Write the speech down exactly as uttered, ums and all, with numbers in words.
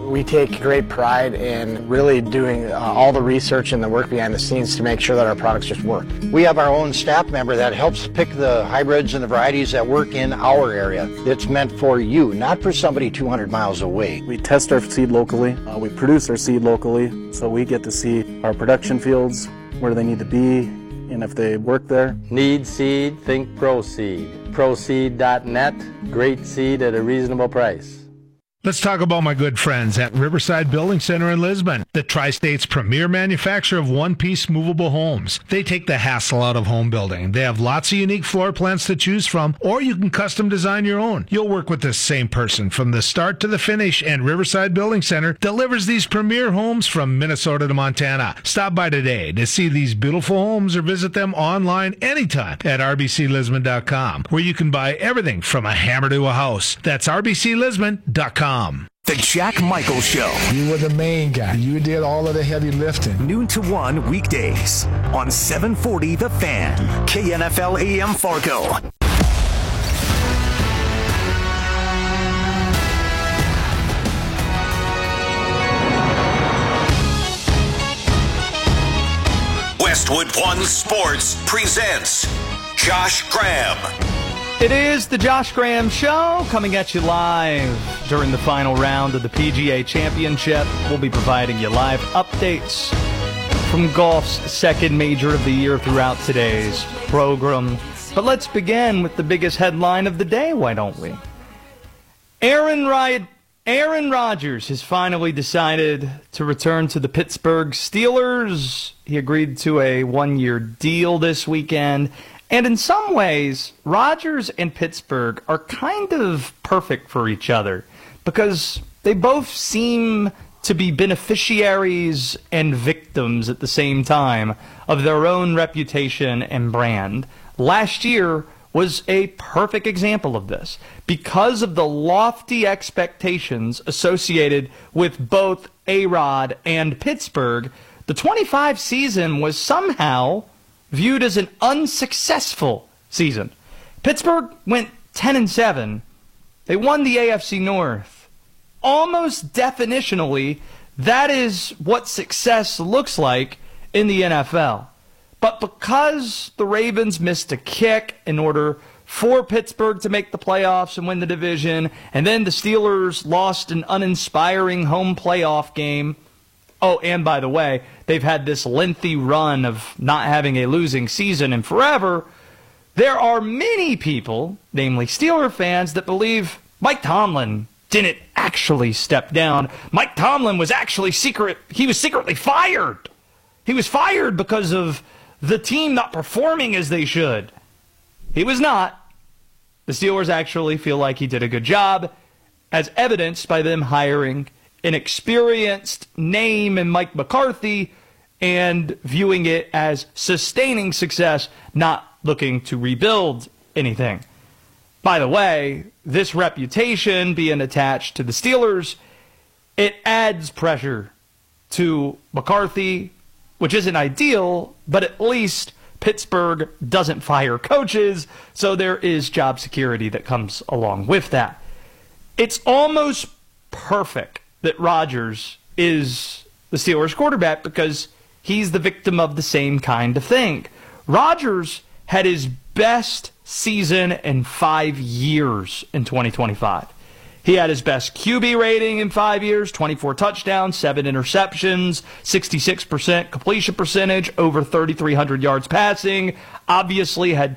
We take great pride in really doing uh, all the research and the work behind the scenes to make sure that our products just work. We have our own staff member that helps pick the hybrids and the varieties that work in our area. It's meant for you, not for somebody two hundred miles away. We test our seed locally. Uh, we produce our seed locally, so we get to see our production fields, where they need to be, and if they work there. Need seed? Think ProSeed. ProSeed dot net. Great seed at a reasonable price. Let's talk about my good friends at Riverside Building Center in Lisbon, the Tri-State's premier manufacturer of one-piece movable homes. They take the hassle out of home building. They have lots of unique floor plans to choose from, or you can custom design your own. You'll work with the same person from the start to the finish, and Riverside Building Center delivers these premier homes from Minnesota to Montana. Stop by today to see these beautiful homes or visit them online anytime at R B C Lisbon dot com, where you can buy everything from a hammer to a house. That's R B C Lisbon dot com. The Jack Michael Show. You were the main guy. You did all of the heavy lifting. Noon to one weekdays on seven forty The Fan, K N F L A M Fargo. Westwood One Sports presents Josh Graham. It is the Josh Graham Show, coming at you live during the final round of the P G A Championship. We'll be providing you live updates from golf's second major of the year throughout today's program. But let's begin with the biggest headline of the day, why don't we? Aaron, Rod- Aaron Rodgers has finally decided to return to the Pittsburgh Steelers. He agreed to a one-year deal this weekend. And in some ways, Rodgers and Pittsburgh are kind of perfect for each other because they both seem to be beneficiaries and victims at the same time of their own reputation and brand. Last year was a perfect example of this because of the lofty expectations associated with both A-Rod and Pittsburgh. The twenty-five season was somehow viewed as an unsuccessful season. Pittsburgh went ten and seven. They won the A F C North. Almost definitionally, that is what success looks like in the N F L. But because the Ravens missed a kick in order for Pittsburgh to make the playoffs and win the division, and then the Steelers lost an uninspiring home playoff game. Oh, and by the way, they've had this lengthy run of not having a losing season in forever. There are many people, namely Steeler fans, that believe Mike Tomlin didn't actually step down. Mike Tomlin was actually secret. He was secretly fired. He was fired because of the team not performing as they should. He was not. The Steelers actually feel like he did a good job, as evidenced by them hiring an experienced name in Mike McCarthy and viewing it as sustaining success, not looking to rebuild anything. By the way, this reputation being attached to the Steelers, it adds pressure to McCarthy, which isn't ideal, but at least Pittsburgh doesn't fire coaches, so there is job security that comes along with that. It's almost perfect that Rodgers is the Steelers quarterback because he's the victim of the same kind of thing. Rodgers had his best season in five years in twenty twenty-five. He had his best Q B rating in five years, twenty-four touchdowns, seven interceptions, sixty-six percent completion percentage, over three thousand three hundred yards passing. Obviously had